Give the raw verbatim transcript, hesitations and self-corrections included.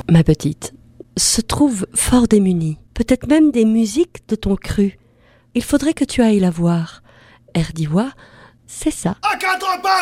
ma petite, se trouve fort démunie, peut-être même des musiques de ton cru. Il faudrait que tu ailles la voir. Erdiwa, c'est ça.